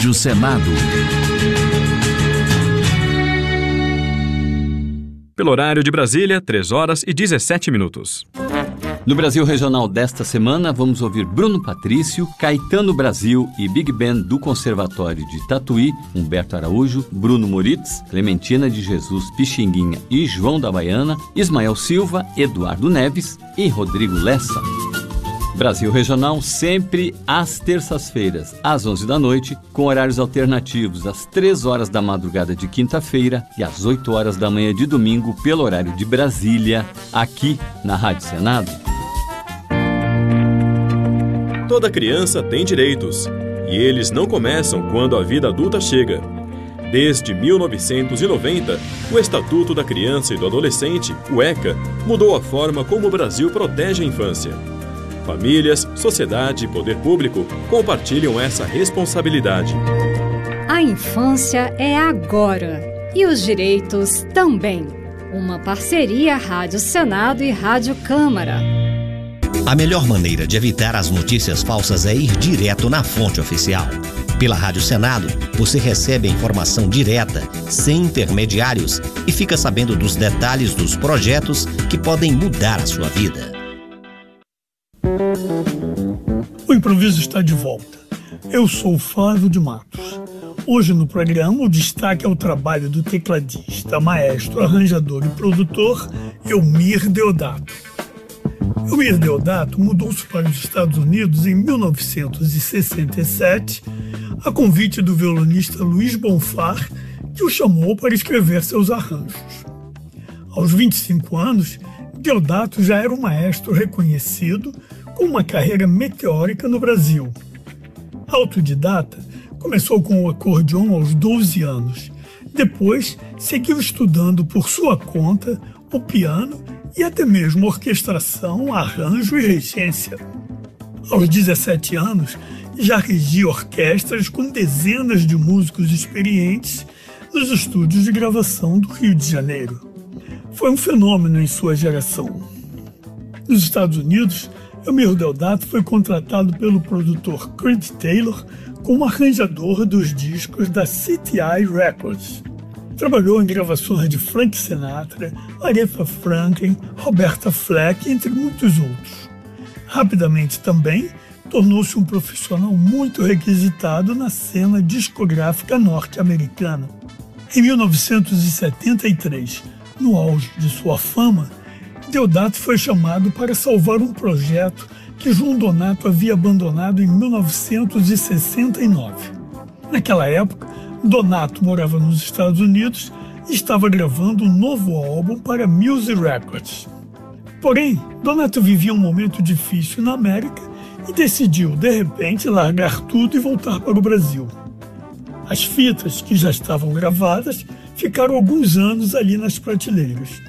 Rádio Senado. Pelo horário de Brasília, 3h17. No Brasil Regional desta semana, vamos ouvir Bruno Patrício, Caetano Brasil e Big Band do Conservatório de Tatuí, Humberto Araújo, Bruno Moritz, Clementina de Jesus Pixinguinha e João da Baiana, Ismael Silva, Eduardo Neves e Rodrigo Lessa. Brasil Regional sempre às terças-feiras, às 11 da noite, com horários alternativos às 3 horas da madrugada de quinta-feira e às 8 horas da manhã de domingo, pelo horário de Brasília, aqui na Rádio Senado. Toda criança tem direitos, e eles não começam quando a vida adulta chega. Desde 1990, o Estatuto da Criança e do Adolescente, o ECA, mudou a forma como o Brasil protege a infância. Famílias, sociedade e poder público compartilham essa responsabilidade. A infância é agora e os direitos também. Uma parceria Rádio Senado e Rádio Câmara. A melhor maneira de evitar as notícias falsas é ir direto na fonte oficial. Pela Rádio Senado, você recebe a informação direta, sem intermediários, e fica sabendo dos detalhes dos projetos que podem mudar a sua vida. O improviso está de volta. Eu sou Flávio de Matos. Hoje no programa o destaque é o trabalho do tecladista, maestro, arranjador e produtor Elmir Deodato. Elmir Deodato mudou-se para os Estados Unidos em 1967 a convite do violonista Luiz Bonfar, que o chamou para escrever seus arranjos. Aos 25 anos, Deodato já era um maestro reconhecido com uma carreira meteórica no Brasil. Autodidata, começou com o acordeon aos 12 anos. Depois, seguiu estudando por sua conta o piano e até mesmo orquestração, arranjo e regência. Aos 17 anos, já regia orquestras com dezenas de músicos experientes nos estúdios de gravação do Rio de Janeiro. Foi um fenômeno em sua geração. Nos Estados Unidos, Elmir Deodato foi contratado pelo produtor Creed Taylor como arranjador dos discos da CTI Records. Trabalhou em gravações de Frank Sinatra, Aretha Franklin, Roberta Fleck, entre muitos outros. Rapidamente também tornou-se um profissional muito requisitado na cena discográfica norte-americana. Em 1973, no auge de sua fama, Deodato foi chamado para salvar um projeto que João Donato havia abandonado em 1969. Naquela época, Donato morava nos Estados Unidos e estava gravando um novo álbum para Music Records. Porém, Donato vivia um momento difícil na América e decidiu, de repente, largar tudo e voltar para o Brasil. As fitas, que já estavam gravadas, ficaram alguns anos ali nas prateleiras.